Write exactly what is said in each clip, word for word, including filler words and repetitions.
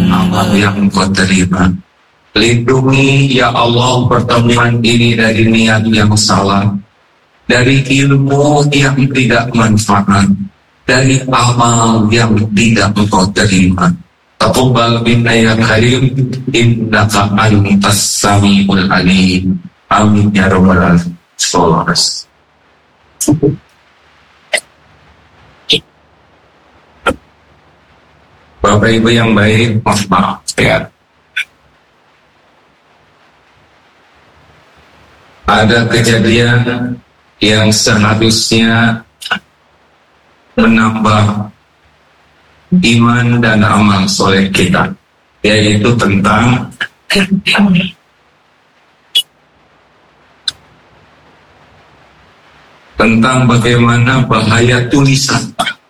amal yang Engkau terima. Lindungi ya Allah pertemuan ini dari niat yang salah, dari ilmu yang tidak manfaat, dari amal yang tidak Engkau terima. Taqabbal minna ya karim, innaka antas samiul alim. Amin ya rabbal alamin. Bapak Ibu yang baik, maaf maaf ya. Ada kejadian yang seharusnya menambah iman dan amal soleh kita, yaitu tentang tentang bagaimana bahaya tulisan.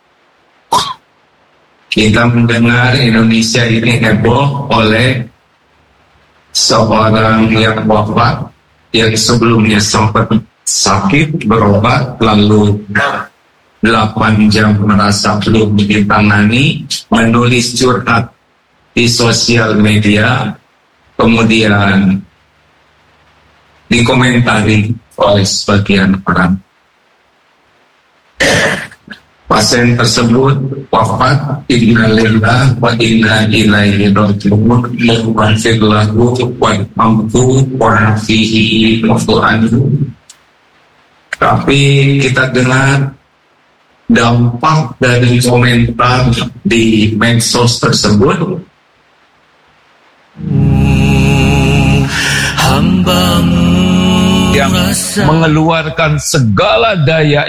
Kita mendengar Indonesia ini heboh oleh seorang yang wafat, yang sebelumnya sempat sakit, berobat, lalu delapan jam merasa belum ditangani, menulis curhat di sosial media, kemudian dikomentari oleh sebagian orang. Pasien tersebut wafat, inna lillahi wa inna ilaihi raji'un, maghfir lahu warhamhu wa'afihi wa'fu anhu. Tapi kita dengar dampak dari komentar di medsos tersebut. Hamba yang mengeluarkan segala daya